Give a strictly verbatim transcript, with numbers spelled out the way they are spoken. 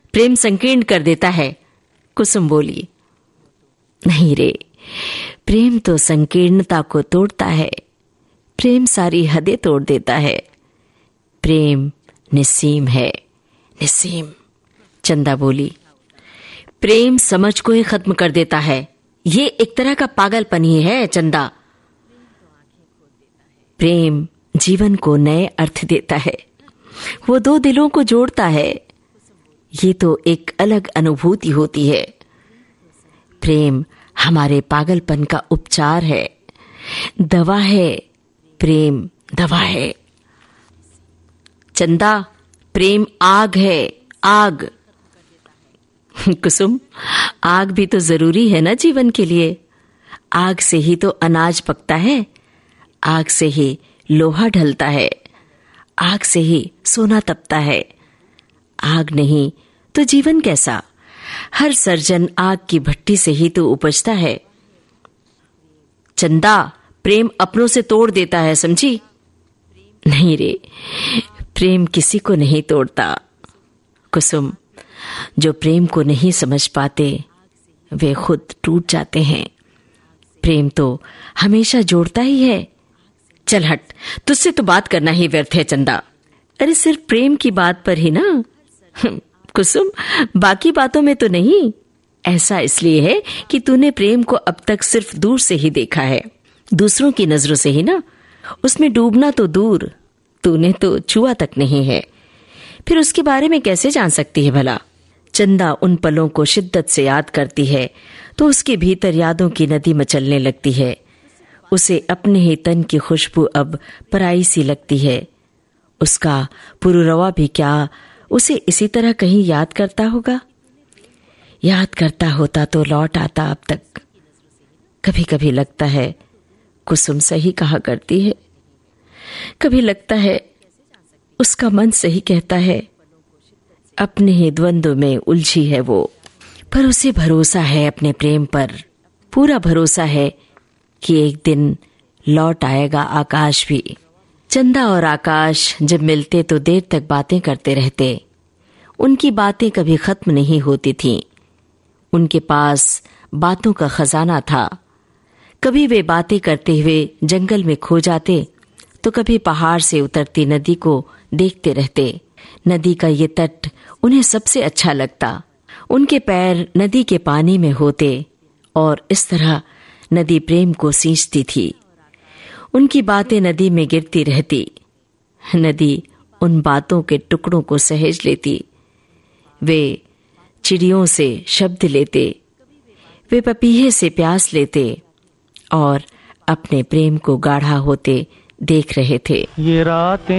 प्रेम संकीर्ण कर देता है, कुसुम बोली। नहीं रे, प्रेम तो संकीर्णता को तोड़ता है, प्रेम सारी हदें तोड़ देता है। प्रेम निस्सीम है, निस्सीम। चंदा बोली। प्रेम समझ को ही खत्म कर देता है, ये एक तरह का पागलपन ही है चंदा। प्रेम जीवन को नए अर्थ देता है, वो दो दिलों को जोड़ता है, ये तो एक अलग अनुभूति होती है। प्रेम हमारे पागलपन का उपचार है, दवा है, प्रेम दवा है। चंदा, प्रेम आग है, आग। कुसुम, आग भी तो जरूरी है ना जीवन के लिए। आग से ही तो अनाज पकता है, आग से ही लोहा ढलता है, आग से ही सोना तपता है। आग नहीं तो जीवन कैसा? हर सर्जन आग की भट्टी से ही तो उपजता है। चंदा, प्रेम अपनों से तोड़ देता है, समझी? नहीं रे, प्रेम किसी को नहीं तोड़ता। कुसुम, जो प्रेम को नहीं समझ पाते वे खुद टूट जाते हैं। प्रेम तो हमेशा जोड़ता ही है। चल हट, तुझसे तो बात करना ही व्यर्थ है चंदा। अरे सिर्फ प्रेम की बात पर ही ना कुसुम, बाकी बातों में तो नहीं। ऐसा इसलिए है कि तूने प्रेम को अब तक सिर्फ दूर से ही देखा है, दूसरों की नजरों से ही ना। उसमें डूबना तो दूर, तूने तो छुआ तक नहीं है, फिर उसके बारे में कैसे जान सकती है भला? चंदा उन पलों को शिद्दत से याद करती है तो उसके भीतर यादों की नदी मचलने लगती है। उसे अपने ही तन की खुशबू अब पराई सी लगती है। उसका पुरुरवा भी क्या उसे इसी तरह कहीं याद करता होगा? याद करता होता तो लौट आता अब तक। कभी कभी लगता है कुसुम सही कहा करती है, कभी लगता है उसका मन सही कहता है। अपने ही द्वंद्व में उलझी है वो, पर उसे भरोसा है अपने प्रेम पर, पूरा भरोसा है कि एक दिन लौट आएगा आकाश भी। चंदा और आकाश जब मिलते तो देर तक बातें करते रहते। उनकी बातें कभी खत्म नहीं होती थीं। उनके पास बातों का खजाना था। कभी वे बातें करते हुए जंगल में खो जाते तो कभी पहाड़ से उतरती नदी को देखते रहते। नदी का ये तट उन्हें सबसे अच्छा लगता। उनके पैर नदी के पानी में होते और इस तरह नदी प्रेम को सींचती थी। उनकी बातें नदी में गिरती रहती। नदी उन बातों के टुकड़ों को सहेज लेती। वे चिड़ियों से शब्द लेते, वे पपीहे से प्यास लेते और अपने प्रेम को गाढ़ा होते देख रहे थे। ये रातें